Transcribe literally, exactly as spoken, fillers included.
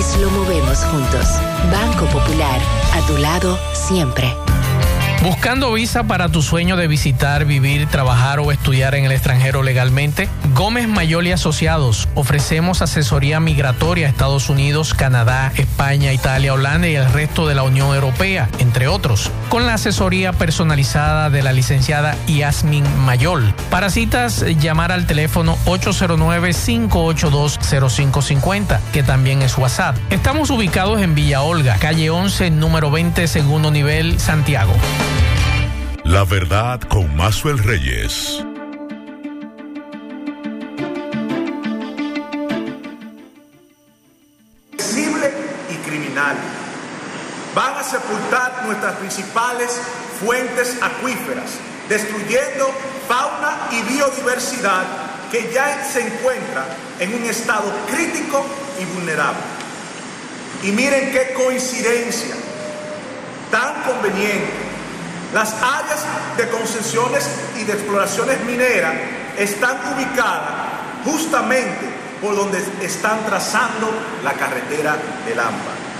país lo movemos juntos. Banco Popular, a tu lado siempre. ¿Buscando visa para tu sueño de visitar, vivir, trabajar o estudiar en el extranjero legalmente? Gómez Mayol y Asociados. Ofrecemos asesoría migratoria a Estados Unidos, Canadá, España, Italia, Holanda y el resto de la Unión Europea, entre otros, con la asesoría personalizada de la licenciada Yasmin Mayol. Para citas, llamar al teléfono ocho cero nueve, cinco ocho dos, cero cinco cinco cero, que también es WhatsApp. Estamos ubicados en Villa Olga, calle once, número veinte, segundo nivel, Santiago. La verdad con Maxwell Reyes. Sensible y criminal. Van a sepultar nuestras principales fuentes acuíferas, destruyendo fauna y biodiversidad que ya se encuentra en un estado crítico y vulnerable. Y miren qué coincidencia tan conveniente. Las áreas de concesiones y de exploraciones mineras están ubicadas justamente por donde están trazando la carretera del AMBA.